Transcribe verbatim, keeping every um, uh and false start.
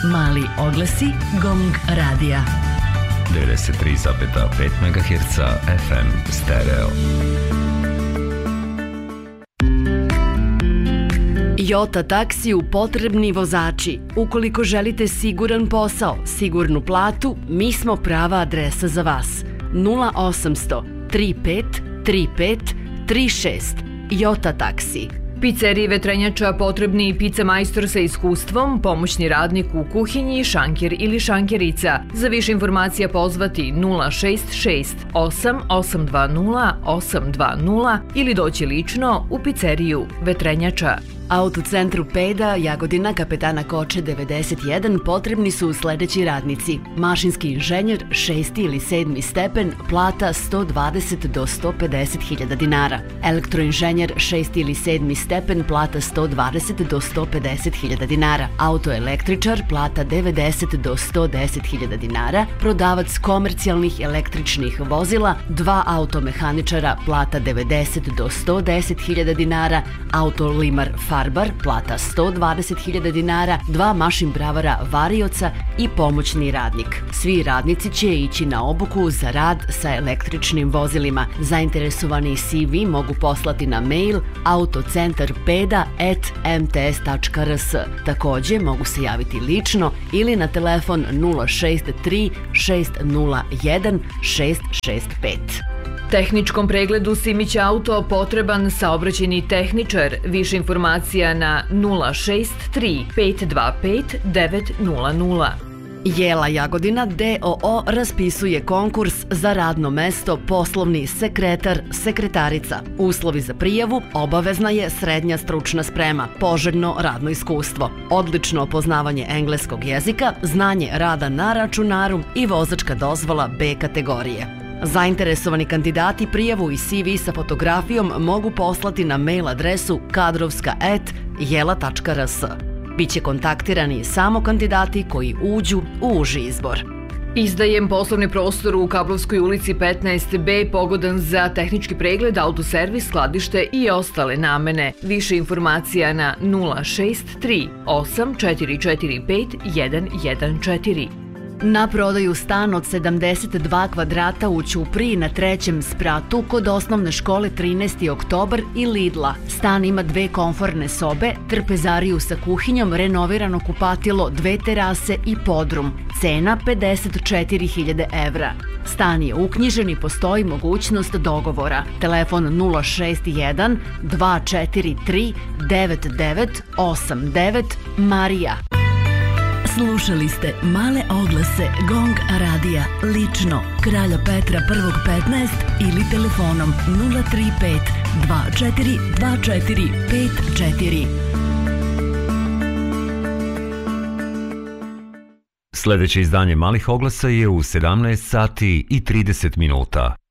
Mali oglasi Gong radija. devedeset tri zarez pet megaherca F M stereo. Jota taksiju potrebni vozači. Ukoliko želite siguran posao, sigurnu platu, mi smo prava adresa za vas. nula osamsto tri pet tri pet tri šest. Jota taksi. Pizzeriji Vetrenjača potrebni i pizza majstor sa iskustvom, pomoćni radnik u kuhinji, šanker ili šankerica. Za više informacija pozvati nula šest šest osam osam dva nula osam dva nula ili doći lično u pizzeriju Vetrenjača. Autocentru Peda, Jagodina, Kapetana Koče devedeset jedan potrebni su sledeći radnici. Mašinski inženjer, šesti ili sedmi stepen, plata sto dvadeset do sto pedeset hiljada dinara. Elektroinženjer, šesti ili sedmi stepen, plata sto dvadeset do sto pedeset hiljada dinara. Autoelektričar, plata devedeset do sto deset hiljada dinara. Prodavac komercijalnih električnih vozila, dva automehaničara, plata devedeset do sto deset hiljada dinara. Autolimar farbar, plata sto dvadeset hiljada dinara, dva mašin bravara varioca i pomoćni radnik. Svi radnici će ići na obuku za rad sa električnim vozilima. Zainteresovani C V mogu poslati na mail autocentarpeda at m t s tačka r s. Takođe mogu se javiti lično ili na telefon nula šest tri šest nula jedan šest šest pet. Tehničkom pregledu Simić auto potreban saobraćajni tehničar. Više informacija na nula šest tri pet dva pet devet nula nula. Jela Jagodina D O O raspisuje konkurs za radno mesto poslovni sekretar, sekretarica. Uslovi za prijavu: obavezna je srednja stručna sprema, poželjno radno iskustvo, odlično poznavanje engleskog jezika, znanje rada na računaru i vozačka dozvola B kategorije. Zainteresovani kandidati prijavu i C V sa fotografijom mogu poslati na mail adresu kadrovska at jela tačka r s. Biće kontaktirani samo kandidati koji uđu u uži izbor. Izdajem poslovni prostor u Kablovskoj ulici petnaest B, pogodan za tehnički pregled, autoservis, skladište i ostale namene. Više informacija na nula šest tri osam četiri četiri pet jedan jedan četiri. Na prodaju stan od sedamdeset dva kvadrata u Ćupriji na trećem spratu kod osnovne škole trinaesti oktobar i Lidla. Stan ima dve komforne sobe, trpezariju sa kuhinjom, renovirano kupatilo, dve terase i podrum. Cena pedeset četiri hiljade evra. Stan je uknjižen i postoji mogućnost dogovora. Telefon nula šest jedan dva četiri tri devet devet osam devet. Marija. Slušali ste male oglase Gong radija lično Kralja Petra prvog petnaest ili telefonom nula tri pet dva četiri dva četiri pet četiri. Sledeće izdanje malih oglasa je u sedamnaest sati i trideset minuta.